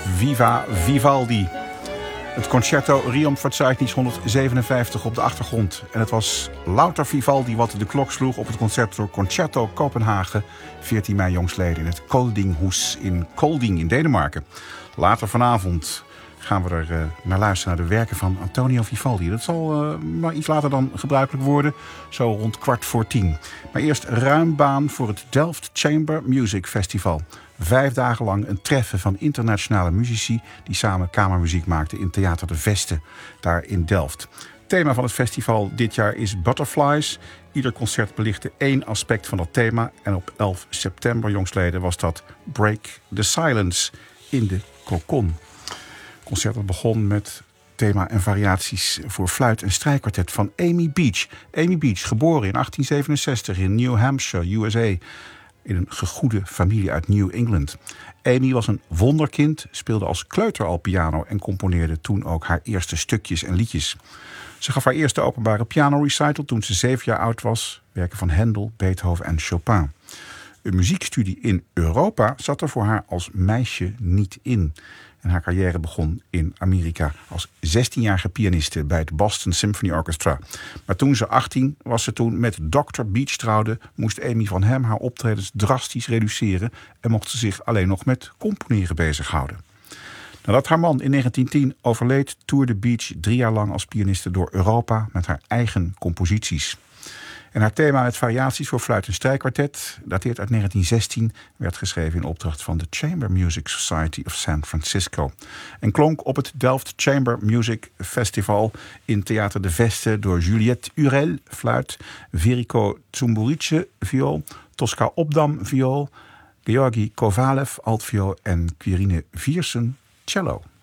Viva Vivaldi. Het Concerto Riomfverzeichnis 157 op de achtergrond. En het was louter Vivaldi wat de klok sloeg op het Concerto Kopenhagen 14 mei jongstleden in het Koldinghuis in Kolding in Denemarken. Later vanavond gaan we er naar luisteren naar de werken van Antonio Vivaldi. Dat zal maar iets later dan gebruikelijk worden, zo rond 9:15. Maar eerst ruim baan voor het Delft Chamber Music Festival. 5 dagen lang een treffen van internationale muzici die samen kamermuziek maakten in Theater de Veste, daar in Delft. Het thema van het festival dit jaar is Butterflies. Ieder concert belichtte 1 aspect van dat thema. En op 11 september jongstleden was dat Break the Silence in de Kokon. Het concert dat begon met thema en variaties voor fluit- en strijkkwartet van Amy Beach. Amy Beach, geboren in 1867 in New Hampshire, USA, in een gegoede familie uit New England. Amy was een wonderkind, speelde als kleuter al piano en componeerde toen ook haar eerste stukjes en liedjes. Ze gaf haar eerste openbare piano-recital toen ze 7 jaar oud was. Werken van Handel, Beethoven en Chopin. Een muziekstudie in Europa zat er voor haar als meisje niet in. En haar carrière begon in Amerika als 16-jarige pianiste bij het Boston Symphony Orchestra. Maar toen ze 18 was, ze toen met Dr. Beach trouwde, moest Amy van Hem haar optredens drastisch reduceren en mocht ze zich alleen nog met componeren bezighouden. Nadat haar man in 1910 overleed, toerde Beach 3 jaar lang als pianiste door Europa met haar eigen composities. En haar thema met variaties voor fluit- en strijkkwartet, dateert uit 1916, werd geschreven in opdracht van de Chamber Music Society of San Francisco. En klonk op het Delft Chamber Music Festival in Theater de Veste door Juliette Urel, fluit, Veriko Tsumburitje, viool, Tosca Opdam, viool, Georgi Kovalev, altviool en Quirine Viersen, cello.